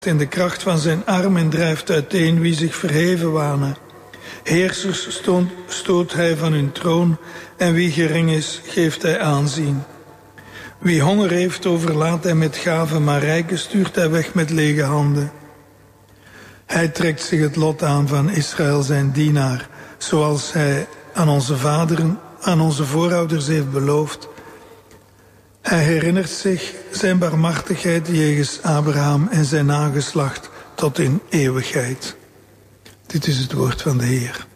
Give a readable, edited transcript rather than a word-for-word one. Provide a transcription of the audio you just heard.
in de kracht van zijn arm en drijft uiteen wie zich verheven wanen. Heersers stoot hij van hun troon en wie gering is, geeft hij aanzien. Wie honger heeft, overlaat hij met gaven, maar rijken stuurt hij weg met lege handen. Hij trekt zich het lot aan van Israël, zijn dienaar, zoals hij aan onze vaderen, aan onze voorouders heeft beloofd. Hij herinnert zich zijn barmhartigheid jegens Abraham en zijn nageslacht tot in eeuwigheid. Dit is het woord van de Heer.